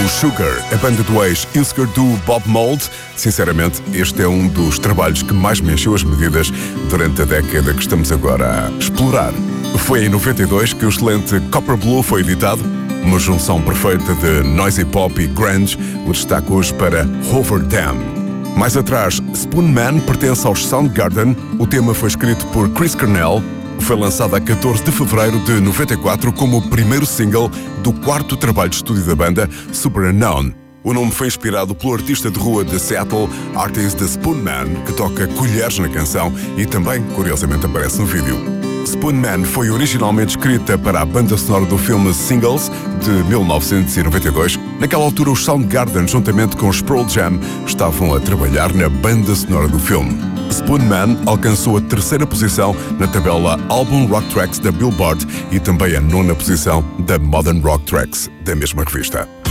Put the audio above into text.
Os Sugar, a banda do ex-Ilsker do Bob Mould. Sinceramente, este é um dos trabalhos que mais me encheu as medidas durante a década que estamos agora a explorar. Foi em 92 que o excelente Copper Blue foi editado, uma junção perfeita de noisy pop e grunge. O destaque hoje para Hoover Dam. Mais atrás, Spoonman pertence aos Soundgarden. O tema foi escrito por Chris Cornell. Foi lançado a 14 de fevereiro de 94 como o primeiro single do quarto trabalho de estúdio da banda, Super Unknown. O nome foi inspirado pelo artista de rua de Seattle, Artist the Spoonman, que toca colheres na canção e também, curiosamente, aparece no vídeo. Spoonman foi originalmente escrita para a banda sonora do filme Singles, de 1992. Naquela altura, os Soundgarden, juntamente com os Pearl Jam, estavam a trabalhar na banda sonora do filme. Spoonman alcançou a terceira posição na tabela Album Rock Tracks da Billboard e também a nona posição da Modern Rock Tracks da mesma revista.